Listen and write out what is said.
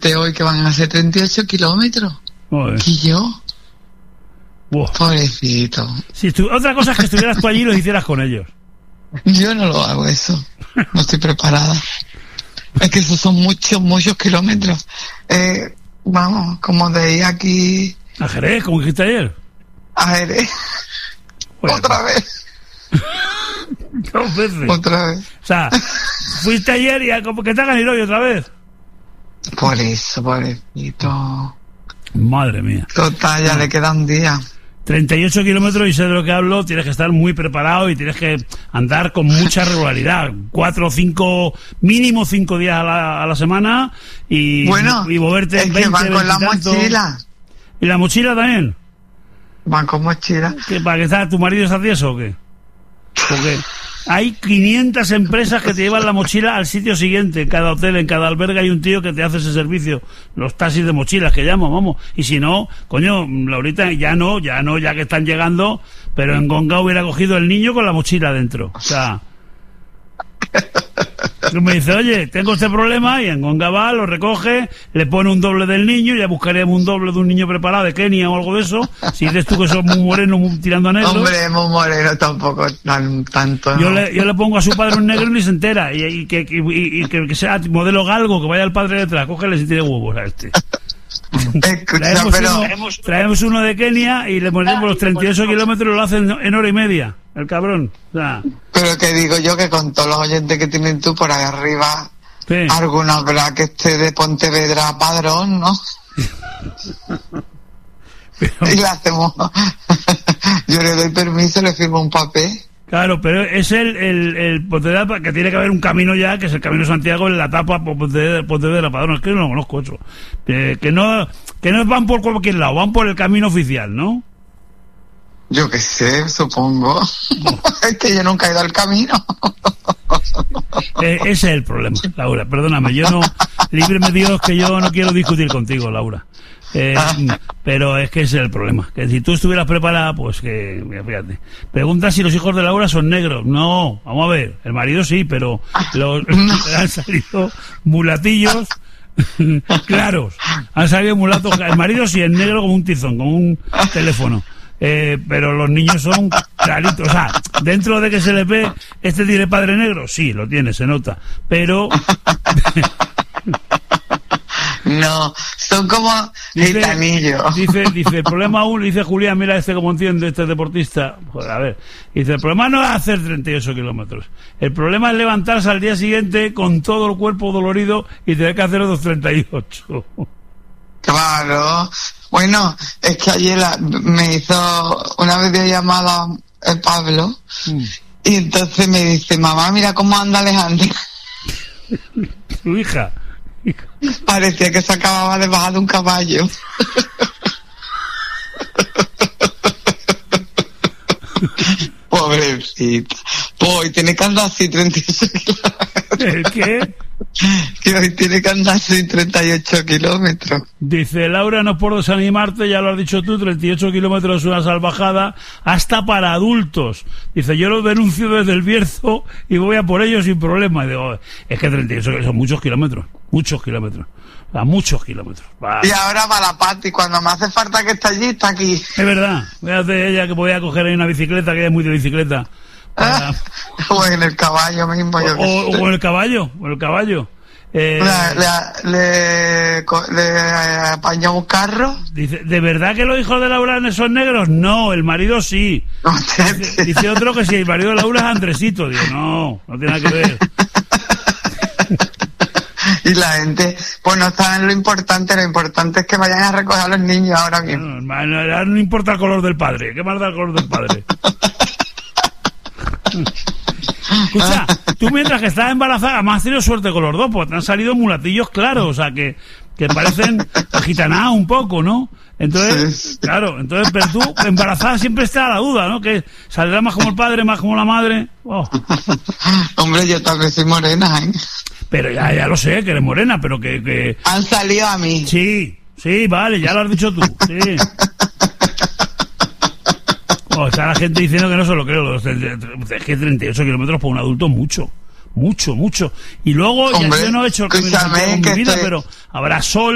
dijiste hoy que van a hacer 38 kilómetros. ¿Y yo? Wow. Pobrecito. Si otra cosa es que estuvieras tú allí y lo hicieras con ellos. Yo no lo hago eso. No estoy preparada. Es que esos son muchos kilómetros. Vamos, como de ir aquí... ¿A Jerez, como dijiste ayer? A Jerez. Bueno. Otra vez. 2 veces. Otra vez. O sea, fuiste ayer y como que te hagan ir hoy otra vez. Por eso, pobrecito. Madre mía. Total, ya le queda un día. 38 kilómetros, y sé de lo que hablo, tienes que estar muy preparado y tienes que andar con mucha regularidad. 4 o 5, mínimo 5 días a la semana y moverte es 20, que van con la mochila. ¿Y la mochila también? Van con mochila. ¿Para que tu marido está tieso o qué? Porque hay 500 empresas que te llevan la mochila al sitio siguiente. En cada hotel, en cada albergue hay un tío que te hace ese servicio. Los taxis de mochilas que llamo, vamos. Y si no, coño, Laurita, ya que están llegando, pero en Gonga hubiera cogido el niño con la mochila dentro. O sea, me dice, oye, tengo este problema, y en Gonga va, lo recoge, le pone un doble del niño, ya buscaremos un doble de un niño preparado de Kenia o algo de eso. Si dices tú que sos muy moreno, tirando a negro. Hombre, muy moreno tampoco, tanto. Yo le pongo a su padre un negro y ni se entera, y que sea modelo galgo, que vaya el padre detrás, cógele si tiene huevos a este. Traemos uno de Kenia y le ponemos los 38 kilómetros y lo hacen en hora y media, el cabrón. O sea, pero que digo yo que con todos los oyentes que tienen tú por ahí arriba, ¿qué? Alguno habrá que esté de Pontevedra padrón, ¿no? Y le hacemos yo le doy permiso, le firmo un papel. Claro, pero es el Pontevedra, que tiene que haber un camino ya, que es el Camino de Santiago, en la etapa Pontevedra Padrón. Es que no lo conozco eso. Que no van por cualquier lado, van por el camino oficial, ¿no? Yo qué sé, supongo. Es que yo nunca he ido al camino. Ese es el problema, Laura. Perdóname, líbreme Dios, que yo no quiero discutir contigo, Laura. Pero es que ese es el problema, que si tú estuvieras preparada, pues que, fíjate, pregunta si los hijos de Laura son negros. No, vamos a ver, el marido sí, pero han salido mulatillos claros, han salido mulatos. El marido sí es negro como un tizón, como un teléfono, pero los niños son claritos. O sea, dentro de que se le ve, este tiene padre negro, sí, lo tiene, se nota, pero no, son como gitanillos. Dice, el problema aún, dice Julián, mira como entiende este deportista. Joder, a ver, dice, el problema no es hacer 38 kilómetros. El problema es levantarse al día siguiente con todo el cuerpo dolorido y tener que hacer los 38. Claro. Bueno, es que ayer me hizo una videollamada el Pablo, y entonces me dice, mamá, mira cómo anda Alejandra. Su hija. Parecía que se acababa de bajar de un caballo. Pobrecita. Pues hoy tiene que andar así 38 kilómetros. ¿El qué? Que hoy tiene que andar así 38 kilómetros. Dice Laura, no es por desanimarte, ya lo has dicho tú, 38 kilómetros es una salvajada, hasta para adultos. Dice, yo lo denuncio desde el Bierzo y voy a por ellos sin problema. Y digo, es que 38 son muchos kilómetros. Muchos kilómetros. A muchos kilómetros. Va. Y ahora va la Pati, cuando me hace falta que esté allí, está aquí. Es verdad. Fíjate ella que podía coger ahí una bicicleta, que ella es muy de bicicleta. O en el caballo mismo. O en el caballo. O en el caballo. Le apañó un carro. Dice, ¿de verdad que los hijos de Laura son negros? No, el marido sí. Dice otro que sí, el marido de Laura es Andresito. Digo, no tiene nada que ver. Y la gente, pues no saben lo importante es que vayan a recoger a los niños ahora mismo. No importa el color del padre, ¿qué más da el color del padre? Escucha, tú mientras que estás embarazada, además has tenido suerte con los dos, porque te han salido mulatillos claros, o sea, que parecen gitanados un poco, ¿no? Entonces, claro, pero tú embarazada siempre está la duda, ¿no? Que saldrá más como el padre, más como la madre. Oh. Hombre, yo también soy morena, ¿eh? Pero ya lo sé, que eres morena, pero que... Han salido a mí. Sí, vale, ya lo has dicho tú, sí. Está la gente diciendo que no se lo creo. Es que 38 kilómetros por un adulto, mucho. Y luego, hombre, yo no he hecho el camino en mi vida, pero habrá sol.